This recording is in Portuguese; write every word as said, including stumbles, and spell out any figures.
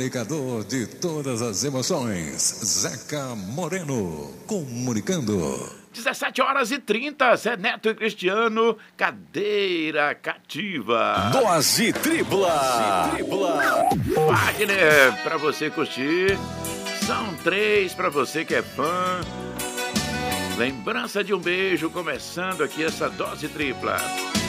comunicador de todas as emoções, Zeca Moreno, comunicando. dezessete horas e trinta, Zé Neto e Cristiano, cadeira cativa. Dose tripla. Dose tripla. Wagner, pra você curtir. São três pra você que é fã. Lembrança de um beijo, começando aqui essa dose tripla.